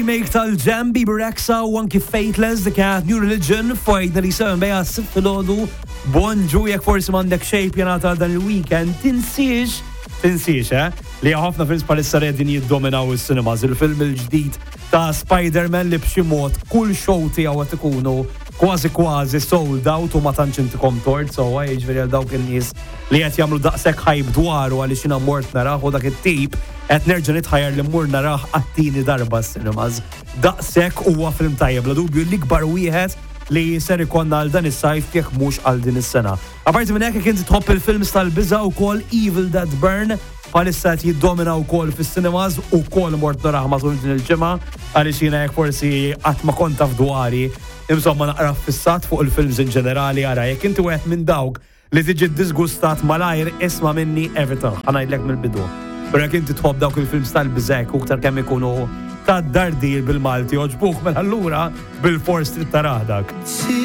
remake tal-Jam Bieber Rexa u anki Fateless dik kienet New Religion fajna li seven bejja s-sibt filgħodu bonġu jekk forsi m'għandek shape jingħata dan il-weekend tinsiex li ħafna films palissa redin jiddominaw is-cinemas. Il-film il-ġdid ta' Spider-Man li b'xi mod kull show tiegħu qed ikunu kważi sold out u ma tantx intikom tort sewwa jiġifieri għal dawk in-nies li qed jagħmlu daqshekk hype dwaru għaliex jiena mort narah u dak it-tip qed nerġa' nitħajjar li mmur narah għat-tieni darba s-cinemas. Daqshekk huwa film tajjeb la dubju l-ikbar wieħed li ser ikonna għal dan is-sajf jekk mhux għal din is-sena. Apparti minn hekk jekk inti tħobb il-films tal-biża' wkoll Evil Dead Burn bħalissa qed jiddomina wkoll fis-cinemas ukoll mort narah matul din il-ġimgħa għaliex jiena jekk forsi qatt ma kont taf dwari insomma naqra fissat fuq il-films in ġenerali ara jekk inti wieħed minn dawk li tiġi ddisgustat malajr isma' minni everything ħanajdlek mill-bidu. Però jekk inti tħobb dawk il-films tal-biżek u aktar kemm ikunu ta' dardil bil-Malti oġbuh mela allura bil-fors trid taraħ dak.